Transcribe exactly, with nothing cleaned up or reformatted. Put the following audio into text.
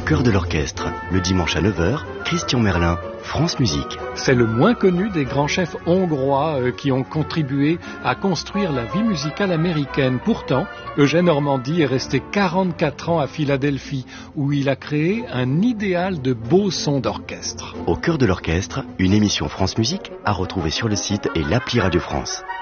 cœur de l'orchestre, le dimanche à neuf heures, Christian Merlin, France Musique. C'est le moins connu des grands chefs hongrois euh, qui ont contribué à construire la vie musicale américaine. Pourtant, Eugène Ormandy est resté quarante-quatre ans à Philadelphie, où il a créé un idéal de beaux sons d'orchestre. Au cœur de l'orchestre, une émission France Musique à retrouver sur le site et l'appli Radio France.